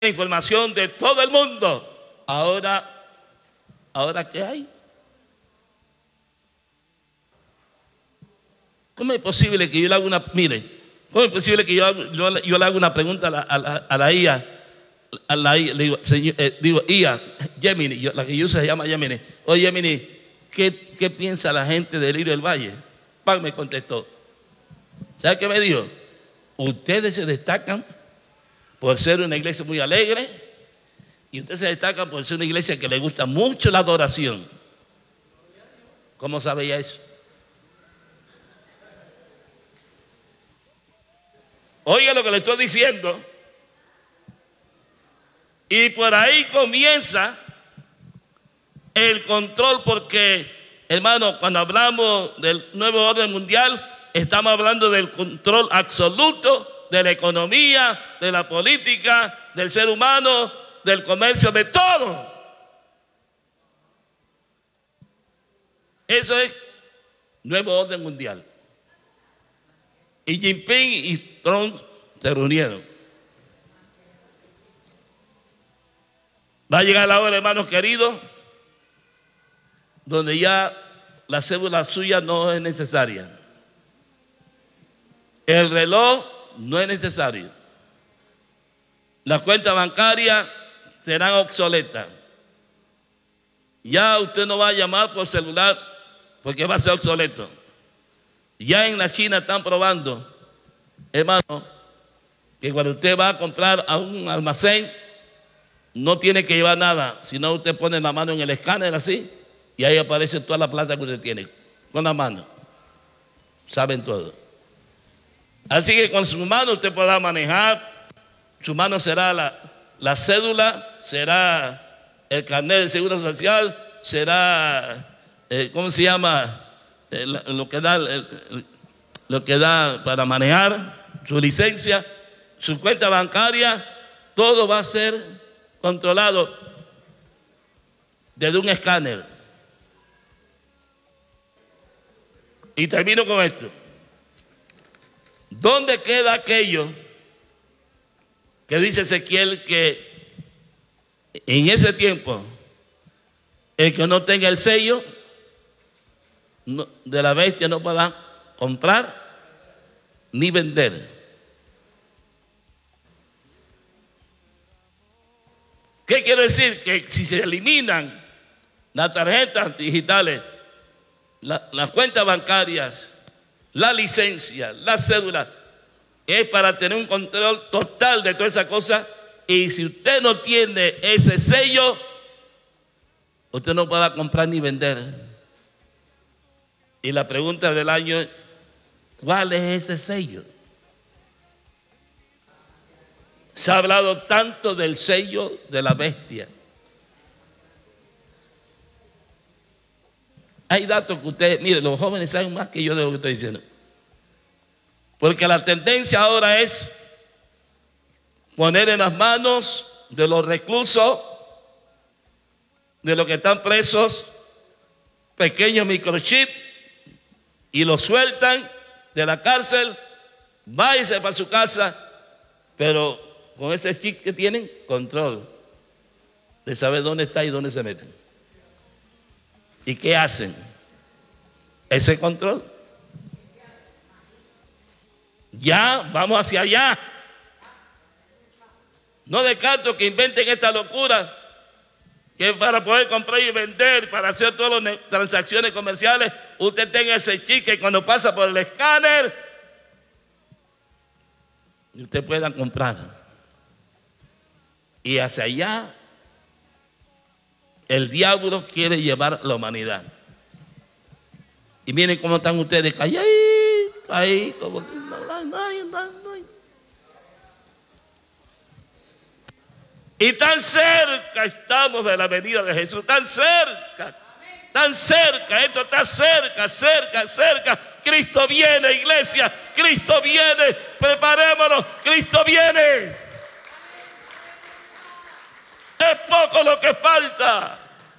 información de todo el mundo. Ahora ¿qué hay? ¿Cómo es posible que yo le haga una, mire, cómo es posible que yo le haga una pregunta a la IA? Le digo, señor, IA, Gemini, la que yo uso se llama Gemini. Oye, Gemini, ¿qué piensa la gente del Lirio del Valle? Pan me contestó. ¿Sabe qué me dijo? Ustedes se destacan por ser una iglesia muy alegre y ustedes se destacan por ser una iglesia que le gusta mucho la adoración. ¿Cómo sabía eso? Oiga lo que le estoy diciendo. Y por ahí comienza el control, porque, hermano, cuando hablamos del nuevo orden mundial, estamos hablando del control absoluto de la economía, de la política, del ser humano, del comercio, de todo. Eso es nuevo orden mundial. Y Jinping y Trump se reunieron. Va a llegar la hora, hermanos queridos, donde ya la cédula suya no es necesaria. El reloj no es necesario. Las cuentas bancarias serán obsoletas. Ya usted no va a llamar por celular porque va a ser obsoleto. Ya en la China están probando, hermano, que cuando usted va a comprar a un almacén, no tiene que llevar nada, sino usted pone la mano en el escáner así y ahí aparece toda la plata que usted tiene con la mano. Saben todo. Así que con su mano usted podrá manejar. Su mano será la cédula, será el carnet de seguro social, será, ¿cómo se llama? Lo que da para manejar, su licencia, su cuenta bancaria, todo va a ser controlado desde un escáner. Y termino con esto. ¿Dónde queda aquello que dice Ezequiel que en ese tiempo el que no tenga el sello de la bestia no podrá comprar ni vender? ¿Qué quiere decir? Que si se eliminan las tarjetas digitales, las cuentas bancarias, la licencia, la cédula, es para tener un control total de toda esa cosa. Y si usted no tiene ese sello, usted no podrá comprar ni vender. Y la pregunta del año es, ¿cuál es ese sello? Se ha hablado tanto del sello de la bestia. Hay datos que ustedes, mire, los jóvenes saben más que yo de lo que estoy diciendo. Porque la tendencia ahora es poner en las manos de los reclusos, de los que están presos, pequeños microchips, y los sueltan de la cárcel, váyase para su casa, pero con ese chip que tienen, control de saber dónde está y dónde se meten. ¿Y qué hacen? Ese control. Ya, vamos hacia allá. No descarto que inventen esta locura, que para poder comprar y vender, para hacer todas las transacciones comerciales, usted tenga ese chip que cuando pasa por el escáner, y usted pueda comprar. Y hacia allá el diablo quiere llevar la humanidad. Y miren cómo están ustedes calladitos ahí, como que no. Y tan cerca estamos de la venida de Jesús, tan cerca, esto está cerca. Cristo viene, iglesia, Cristo viene, preparémonos, Cristo viene. Es poco lo que falta.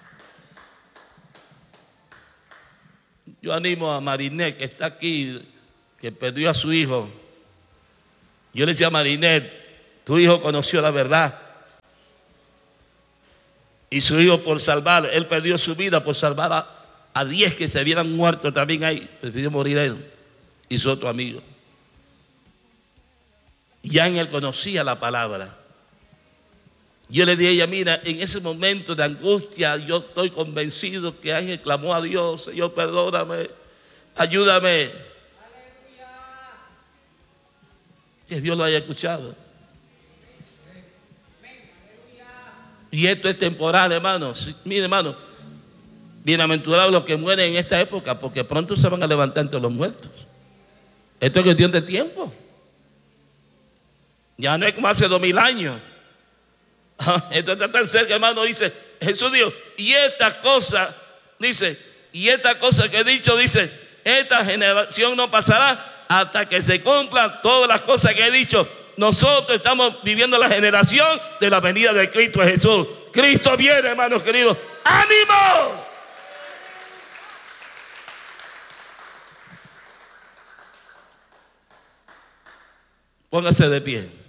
Yo animo a Marinette, que está aquí, que perdió a su hijo. Yo le decía a Marinette, tu hijo conoció la verdad. Y su hijo por salvar, él perdió su vida por salvar a 10 que se hubieran muerto también ahí. Prefirió morir él y su otro amigo. Ya en él conocía la palabra. Yo le dije a ella, mira, en ese momento de angustia, yo estoy convencido que Ángel clamó a Dios, Señor, perdóname, ayúdame. Que Dios lo haya escuchado. Y esto es temporal, hermanos. Mire, hermano, bienaventurados los que mueren en esta época, porque pronto se van a levantar entre los muertos. Esto es cuestión de tiempo. Ya no es como hace 2000 años. Esto está tan cerca, hermano. Dice Jesús dijo, y esta cosa, dice, y esta cosa que he dicho, dice, esta generación no pasará hasta que se cumplan todas las cosas que he dicho. Nosotros estamos viviendo la generación de la venida de Cristo Jesús. Cristo viene, hermanos queridos. ¡Ánimo! Póngase de pie.